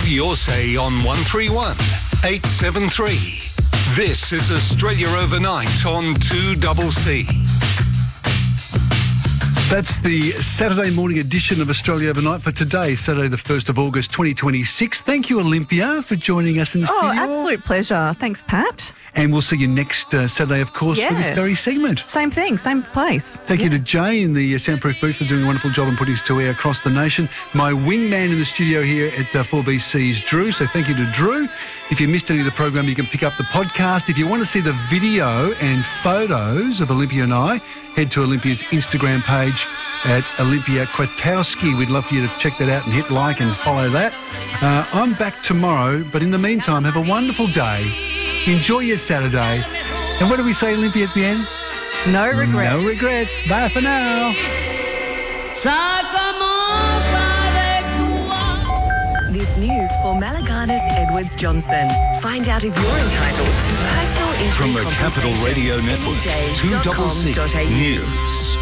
Have your say on 131 873. This is Australia Overnight on 2CC. That's the Saturday morning edition of Australia Overnight for today, Saturday the 1st of August 2026. Thank you, Olympia, for joining us in the studio. Oh, absolute pleasure. Thanks, Pat. And we'll see you next Saturday, of course, for this very segment. Same thing, same place. Thank you to Jay in the soundproof booth for doing a wonderful job and putting us to air across the nation. My wingman in the studio here at 4BC is Drew, so thank you to Drew. If you missed any of the program, you can pick up the podcast. If you want to see the video and photos of Olympia and I, head to Olympia's Instagram page at Olympia Kwiatkowski. We'd love for you to check that out and hit like and follow that. I'm back tomorrow, but in the meantime, have a wonderful day. Enjoy your Saturday. And what do we say, Olympia, at the end? No regrets. No regrets. Bye for now. This news for Malagana's Edwards Johnson. Find out if you're entitled to personal injury From the compensation. Capital Radio Network, 2CC News.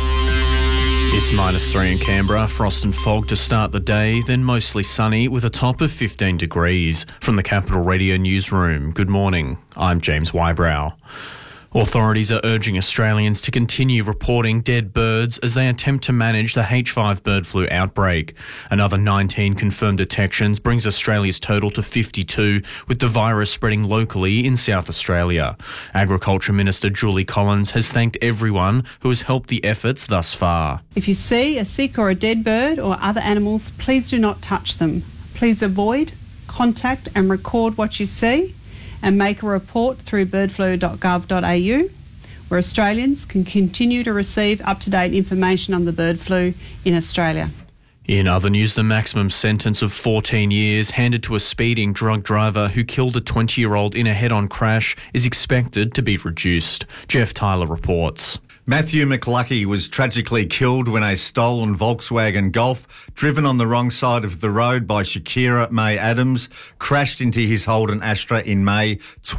It's -3 in Canberra, frost and fog to start the day, then mostly sunny with a top of 15 degrees. From the Capital Radio Newsroom, good morning. I'm James Wybrow. Authorities are urging Australians to continue reporting dead birds as they attempt to manage the H5 bird flu outbreak. Another 19 confirmed detections brings Australia's total to 52, with the virus spreading locally in South Australia. Agriculture Minister Julie Collins has thanked everyone who has helped the efforts thus far. If you see a sick or a dead bird or other animals, please do not touch them. Please avoid, contact and record what you see, and make a report through birdflu.gov.au, where Australians can continue to receive up-to-date information on the bird flu in Australia. In other news, the maximum sentence of 14 years handed to a speeding drug driver who killed a 20-year-old in a head-on crash is expected to be reduced. Jeff Tyler reports. Matthew McLuckie was tragically killed when a stolen Volkswagen Golf, driven on the wrong side of the road by Shakira May Adams, crashed into his Holden Astra in May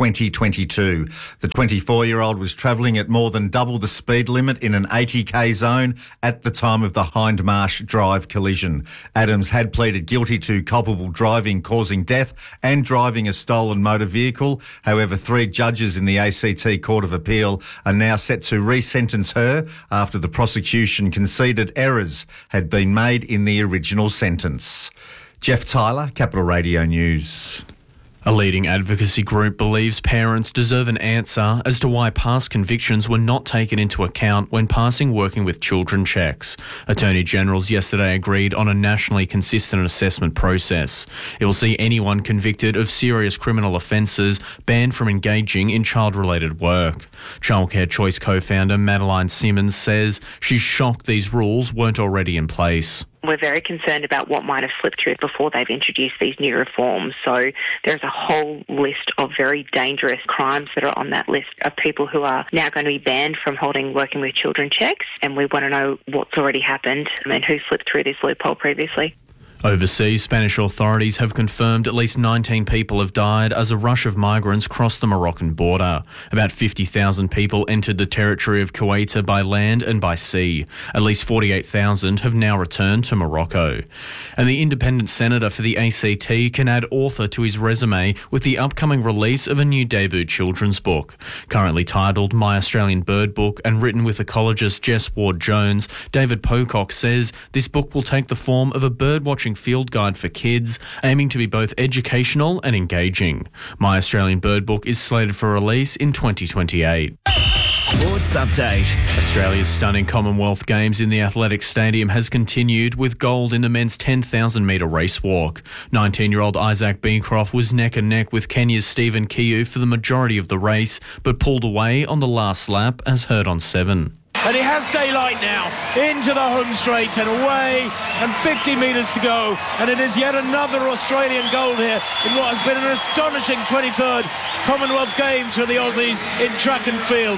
2022. The 24-year-old was travelling at more than double the speed limit in an 80k zone at the time of the Hindmarsh Drive collision. Adams had pleaded guilty to culpable driving causing death and driving a stolen motor vehicle. However, 3 judges in the ACT Court of Appeal are now set to re-sentence her after the prosecution conceded errors had been made in the original sentence. Jeff Tyler, Capital Radio News. A leading advocacy group believes parents deserve an answer as to why past convictions were not taken into account when passing working with children checks. Attorney Generals yesterday agreed on a nationally consistent assessment process. It will see anyone convicted of serious criminal offences banned from engaging in child-related work. Childcare Choice co-founder Madeline Simmons says she's shocked these rules weren't already in place. We're very concerned about what might have slipped through before they've introduced these new reforms. So there's a whole list of very dangerous crimes that are on that list of people who are now going to be banned from holding working with children checks. And we want to know what's already happened and who slipped through this loophole previously. Overseas, Spanish authorities have confirmed at least 19 people have died as a rush of migrants crossed the Moroccan border. About 50,000 people entered the territory of Kuwait by land and by sea. At least 48,000 have now returned to Morocco. And the independent senator for the ACT can add author to his resume with the upcoming release of a new debut children's book. Currently titled My Australian Bird Book and written with ecologist Jess Ward-Jones, David Pocock says this book will take the form of a birdwatching field guide for kids, aiming to be both educational and engaging. My Australian Bird Book is slated for release in 2028. Sports Update. Australia's stunning Commonwealth Games in the Athletics Stadium has continued with gold in the men's 10,000 metre race walk. 19-year-old Isaac Beecroft was neck and neck with Kenya's Stephen Kiu for the majority of the race, but pulled away on the last lap as heard on 7. And he has daylight now into the home straight and away, and 50 metres to go, and it is yet another Australian gold here in what has been an astonishing 23rd Commonwealth Games for the Aussies in track and field.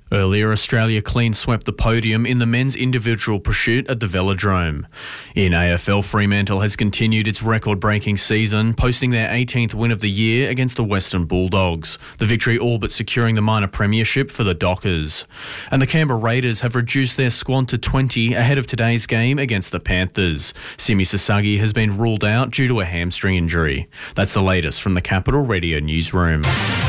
Earlier, Australia clean swept the podium in the men's individual pursuit at the Velodrome. In AFL, Fremantle has continued its record-breaking season, posting their 18th win of the year against the Western Bulldogs. The victory all but securing the minor premiership for the Dockers. And the Canberra Raiders have reduced their squad to 20 ahead of today's game against the Panthers. Simi Sasagi has been ruled out due to a hamstring injury. That's the latest from the Capital Radio newsroom.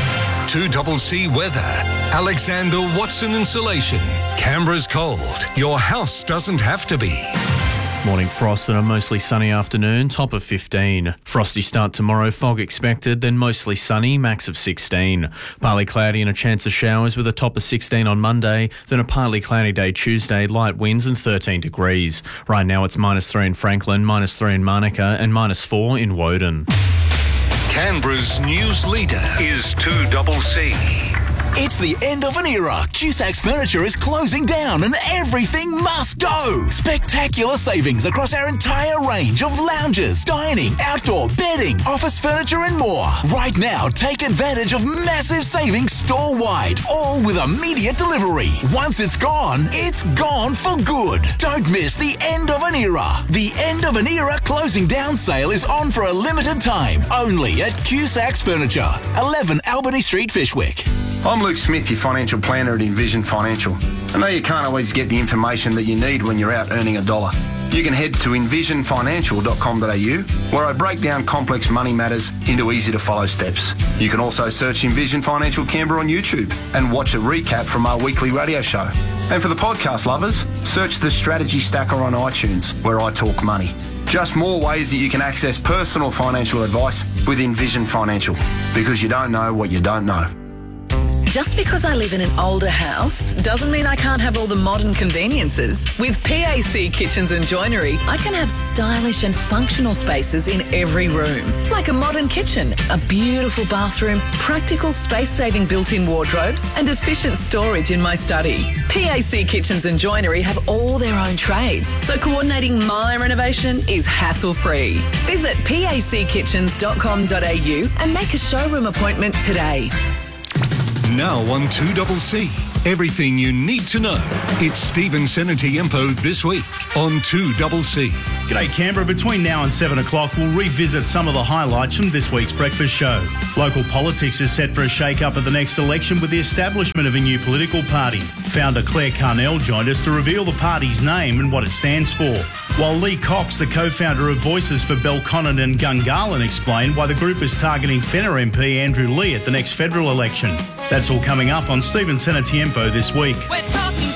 2CC weather. Alexander Watson Insulation. Canberra's cold. Your house doesn't have to be. Morning frost and a mostly sunny afternoon, top of 15. Frosty start tomorrow, fog expected, then mostly sunny, max of 16. Partly cloudy and a chance of showers with a top of 16 on Monday, then a partly cloudy day Tuesday, light winds and 13 degrees. Right now it's -3 in Franklin, -3 in Manuka and -4 in Woden. Canberra's news leader is 2CC. It's the end of an era. Cusac's Furniture is closing down and everything must go. Spectacular savings across our entire range of lounges, dining, outdoor, bedding, office furniture and more. Right now, take advantage of massive savings store-wide, all with immediate delivery. Once it's gone for good. Don't miss the end of an era. The end of an era closing down sale is on for a limited time, only at Cusac's Furniture, 11 Albany Street, Fishwick. I'm Luke Smith, your financial planner at Envision Financial. I know you can't always get the information that you need when you're out earning a dollar. You can head to envisionfinancial.com.au, where I break down complex money matters into easy-to-follow steps. You can also search Envision Financial Canberra on YouTube and watch a recap from our weekly radio show. And for the podcast lovers, search the Strategy Stacker on iTunes, where I talk money. Just more ways that you can access personal financial advice with Envision Financial, because you don't know what you don't know. Just because I live in an older house doesn't mean I can't have all the modern conveniences. With PAC Kitchens and Joinery, I can have stylish and functional spaces in every room. Like a modern kitchen, a beautiful bathroom, practical space-saving built-in wardrobes and efficient storage in my study. PAC Kitchens and Joinery have all their own trades, so coordinating my renovation is hassle-free. Visit packitchens.com.au and make a showroom appointment today. Now on 2CC. Everything you need to know. It's Stephen Senatiempo this week on 2CC. G'day Canberra. Between now and 7 o'clock, we'll revisit some of the highlights from this week's breakfast show. Local politics is set for a shake-up at the next election with the establishment of a new political party. Founder Claire Carnell joined us to reveal the party's name and what it stands for. While Lee Cox, the co-founder of Voices for Belconnen and Gungahlin, explained why the group is targeting Fenner MP Andrew Lee at the next federal election. That's all coming up on Stephen Senatiempo this week.